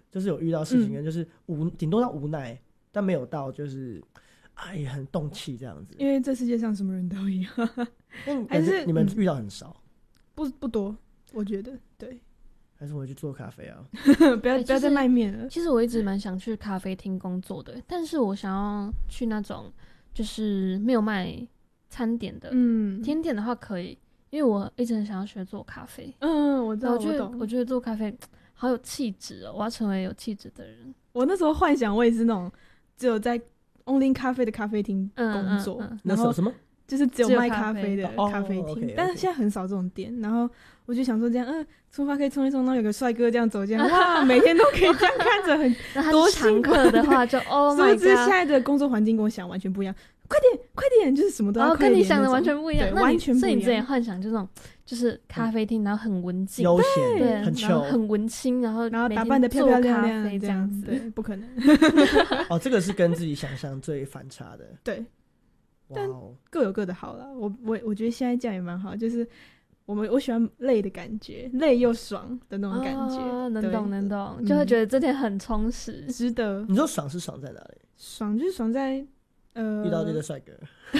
就是有遇到事情，就是顶多到无奈，但没有到就是很动气这样子。 因为这世界上什么人都一样， 还是你们遇到很少？ 不多，我觉得对。 还是我去做咖啡啊？ 不要再卖面了。 其实我一直蛮想去咖啡厅工作的，但是我想要去那种就是没有卖餐点的，甜点的话可以，因为我一直很想要学做咖啡。 我知道， 我觉得做咖啡好有气质哦，我要成为有气质的人。 我那时候幻想我也是那种只有在 Only 咖啡的咖啡厅工作， 那时候什么？ 就是只有卖咖啡的咖啡厅，但是现在很少这种店。然后我就想说这样，出发可以冲一冲，然后有个帅哥这样走，这样哇，每天都可以这样看着，很多常客的话就Oh my god！ 所以现在的工作环境跟我想完全不一样。快点，就是什么都要快点， 跟你想的完全不一样， 完全不一样。 所以你之前幻想就那种就是咖啡厅，然后很文静、 悠闲， 对， 很然后很文青，然后打扮的漂漂亮亮这样子， 对，不可能。 这个是跟自己想象最反差的， 对。但各有各的好啦，我觉得现在这样也蛮好，就是我喜欢累的感觉，累又爽的那种感觉， 能懂，就会觉得这天很充实， 值得。 你说爽是爽在哪里？ 爽就是爽在遇到这个帅哥。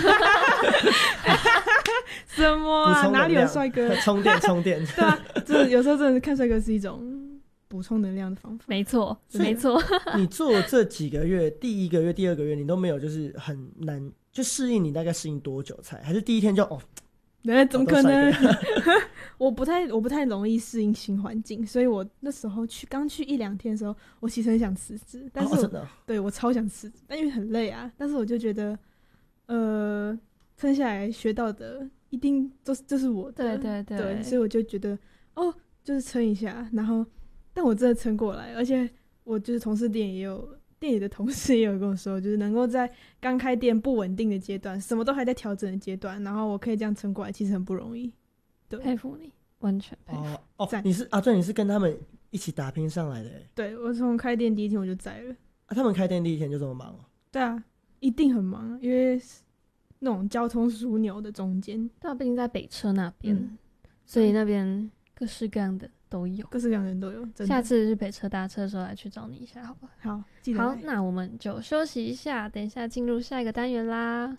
什么啊？哪里有帅哥？ 充电。 对啊，这有时候真的看帅哥是一种补充能量的方法。 没错。 你做这几个月，第一个月、第二个月，你都没有就是很难就适应，你大概适应多久才？还是第一天就怎么可能？我不太容易适应新环境，所以我那时候刚去1-2天的时候，我其实很想辞职，但是对我超想辞职，但因为很累啊。但是我就觉得，撑下来学到的一定这是我的，对，所以我就觉得就是撑一下，然后但我真的撑过来，而且我就是同事店里的同事也有跟我说，就是能够在刚开店不稳定的阶段，什么都还在调整的阶段，然后我可以这样撑过来，其实很不容易。对， 佩服你，完全佩服。 你是跟他们一起打拼上来的耶？ 对，我从开店第一天我就在了。 他们开店第一天就这么忙？ 对啊，一定很忙，因为那种交通枢纽的中间。 对啊，毕竟在北车那边，所以那边各式各样的都有， 各式各样的人都有。 下次去北车搭车的时候来去找你一下，好不好？ 好，记得。 好，那我们就休息一下，等一下进入下一个单元啦。